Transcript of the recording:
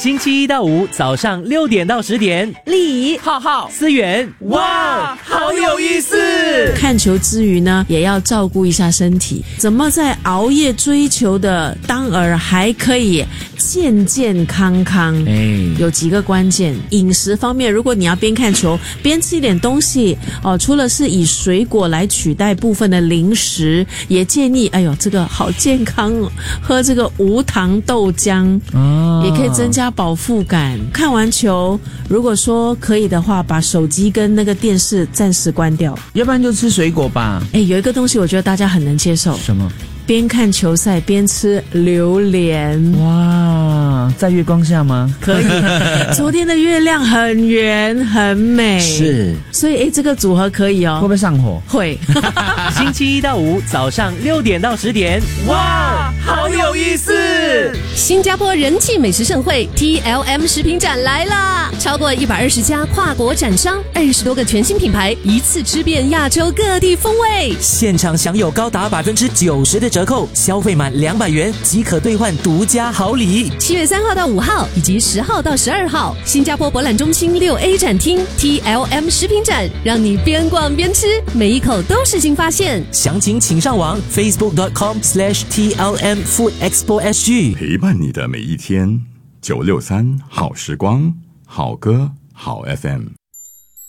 星期一到五早上6点到10点， 丽怡、 浩浩、 思源，哇，好有意思！ 看球之余呢，也要照顾一下身体。怎么在熬夜追求的当儿还可以健健康康？有几个关键。饮食方面，如果你要边看球边吃一点东西哦，除了是以水果来取代部分的零食，也建议，哎呦，这个好健康哦，喝这个无糖豆浆，也可以增加饱腹感。看完球，如果说可以的话，把手机跟那个电视暂时关掉， 要不然就吃水果吧。 有一个东西我觉得大家很能接受， 什么？ 边看球赛边吃榴莲。 哇，在月光下吗？ 可以。昨天的月亮很圆很美， 是， 所以这个组合可以哦。 会不会上火？ 会。 星期一到五早上6点到10点，哇，好有意思！ 新加坡人气美食盛会 TLM 食品展来啦！超过120家跨国展商，20多个全新品牌，一次吃遍亚洲各地风味。 现场享有高达90%的折扣，消费满200元即可兑换独家好礼。 7月3号到5号以及10号到12号，新加坡博览中心6A 展厅 TLM 食品展，让你边逛边吃，每一口都是新发现。 详情请上网 facebook.com/TLM Food Expo SG。 陪伴你的每一天，963好时光，好歌好 FM。